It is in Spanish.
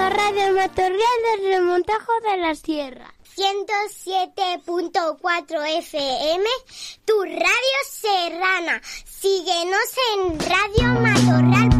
Radio Matorral del Remontajo de la Sierra. 107.4 FM, tu radio serrana. Síguenos en radiomatorral.com.